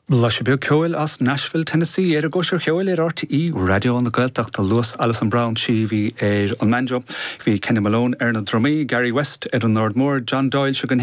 Lasibio Coil as Nashville, Tennessee, Gosher Coil RTE, Radio on the Gaeltacht, Lewis Alison Brown, Shivi, on Manjo, Vi Kenny Malone, Erna Drumee, Gary West, Edwin Nordmore, John Doyle, Sugan